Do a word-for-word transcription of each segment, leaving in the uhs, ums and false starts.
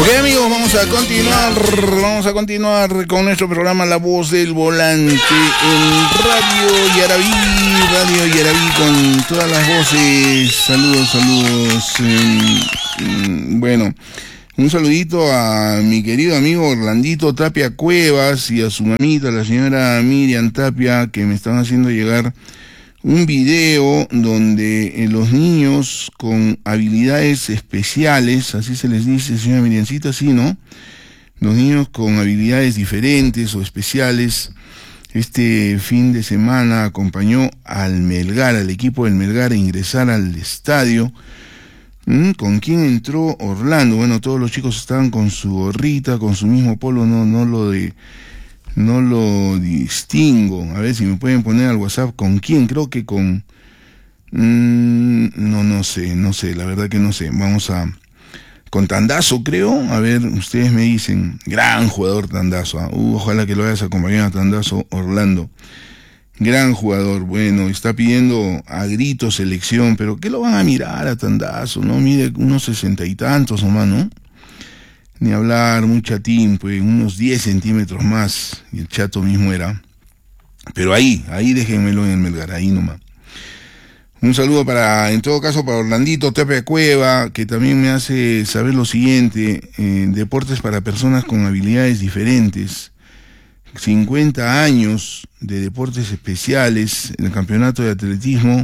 Ok, amigos, vamos a continuar, vamos a continuar con nuestro programa La Voz del Volante en Radio Yaraví, Radio Yaraví con todas las voces. Saludos, saludos. Bueno, un saludito a mi querido amigo Orlandito Tapia Cuevas y a su mamita, la señora Miriam Tapia, que me están haciendo llegar un video donde eh, los niños con habilidades especiales, así se les dice, señora Miriancita, sí, ¿no? Los niños con habilidades diferentes o especiales, este fin de semana acompañó al Melgar, al equipo del Melgar, a ingresar al estadio. ¿Mm? ¿Con quién entró Orlando? Bueno, todos los chicos estaban con su gorrita, con su mismo polo, no, no lo de... No lo distingo. A ver si me pueden poner al WhatsApp con quién. Creo que con... Mmm, no, no sé, no sé, la verdad que no sé. Vamos a... Con Tandazo, creo. A ver, ustedes me dicen. Gran jugador Tandazo. ¿eh? Uh, ojalá que lo hayas acompañado a Tandazo, Orlando. Gran jugador. Bueno, está pidiendo a grito selección, pero ¿qué lo van a mirar a Tandazo? ¿No? Mide unos sesenta y tantos nomás, ¿no? Ni hablar, muy chatín, pues unos diez centímetros más, y el chato mismo era. Pero ahí, ahí déjenmelo en el Melgar, ahí nomás. Un saludo para, en todo caso, para Orlandito Tapia Cueva, que también me hace saber lo siguiente, eh, deportes para personas con habilidades diferentes. cincuenta años de deportes especiales, en el campeonato de atletismo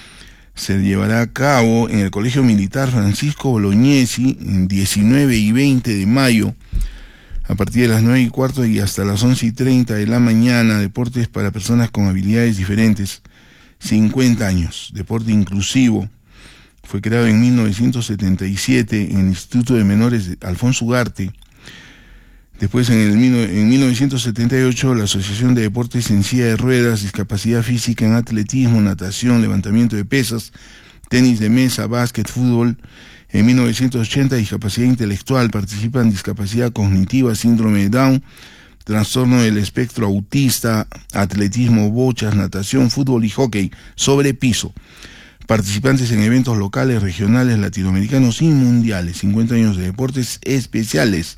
se llevará a cabo en el Colegio Militar Francisco Bolognesi en diecinueve y veinte de mayo a partir de las nueve y cuarto y hasta las once y treinta de la mañana. Deportes para personas con habilidades diferentes, cincuenta años, deporte inclusivo. Fue creado en mil novecientos setenta y siete en el Instituto de Menores de Alfonso Ugarte. Después, en, el, en mil novecientos setenta y ocho, la Asociación de Deportes en Silla de Ruedas, Discapacidad Física en Atletismo, Natación, Levantamiento de Pesas, Tenis de Mesa, Básquet, Fútbol. En mil novecientos ochenta, Discapacidad Intelectual, participan Discapacidad Cognitiva, Síndrome de Down, Trastorno del Espectro Autista, Atletismo, Bochas, Natación, Fútbol y Hockey sobre piso. Participantes en eventos locales, regionales, latinoamericanos y mundiales. cincuenta años de deportes especiales.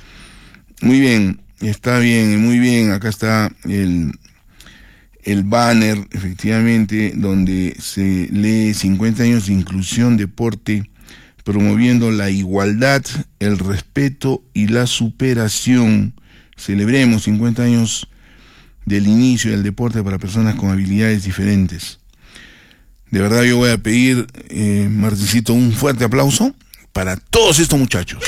Muy bien, está bien, muy bien. Acá está el, el banner, efectivamente, donde se lee cincuenta años de inclusión, deporte, promoviendo la igualdad, el respeto y la superación. Celebremos cincuenta años del inicio del deporte para personas con habilidades diferentes. De verdad yo voy a pedir, eh, Martincito, un fuerte aplauso para todos estos muchachos.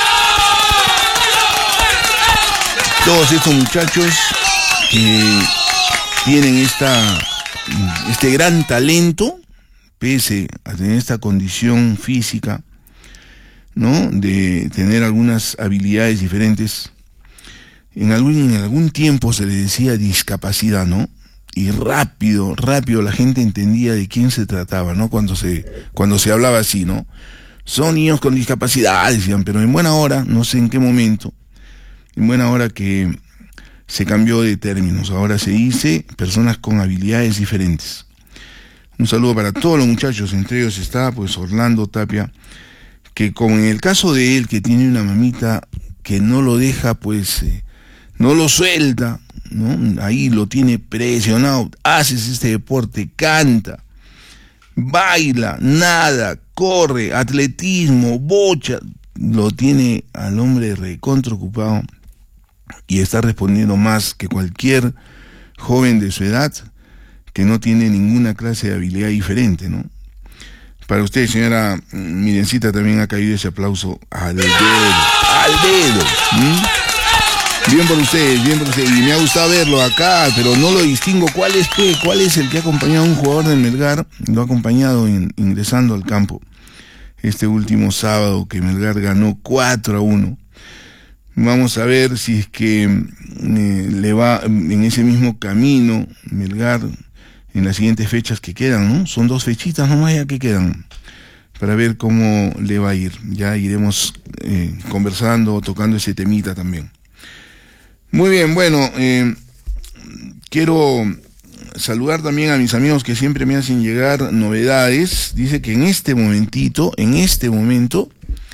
Todos estos muchachos que tienen esta, este gran talento, pese a tener esta condición física, ¿no? De tener algunas habilidades diferentes. En algún, en algún tiempo se le decía discapacidad, ¿no? Y rápido, rápido la gente entendía de quién se trataba, ¿no? Cuando se, cuando se hablaba así, ¿no? Son niños con discapacidad, decían, pero en buena hora, no sé en qué momento, en buena hora que se cambió de términos. Ahora se dice personas con habilidades diferentes. Un saludo para todos los muchachos, entre ellos está pues Orlando Tapia, que como en el caso de él, que tiene una mamita que no lo deja, pues, eh, no lo suelta, ¿no? Ahí lo tiene presionado. Haces este deporte, canta, baila, nada, corre, atletismo, bocha, lo tiene al hombre recontra ocupado y está respondiendo más que cualquier joven de su edad que no tiene ninguna clase de habilidad diferente, ¿no? Para usted, señora Mirencita, también ha caído ese aplauso al dedo, al dedo. ¿Mm? Bien por ustedes, bien por ustedes. Y me ha gustado verlo acá, pero no lo distingo. ¿Cuál es, qué? ¿Cuál es el que ha acompañado a un jugador del Melgar? Lo ha acompañado in, ingresando al campo este último sábado, que Melgar ganó cuatro a uno. Vamos a ver si es que eh, le va en ese mismo camino Melgar en las siguientes fechas que quedan, ¿no? Son dos fechitas nomás ya que quedan para ver cómo le va a ir. Ya iremos eh, conversando, tocando ese temita también. Muy bien, bueno, eh, quiero saludar también a mis amigos que siempre me hacen llegar novedades. Dice que en este momentito, en este momento,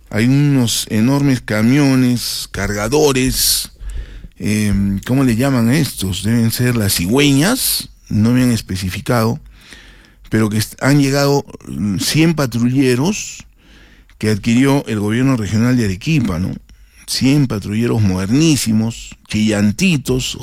hay unos enormes camiones, cargadores, eh, ¿cómo le llaman a estos? Deben ser las cigüeñas, no me han especificado, pero que han llegado cien patrulleros que adquirió el gobierno regional de Arequipa, ¿no? cien patrulleros modernísimos, chillantitos,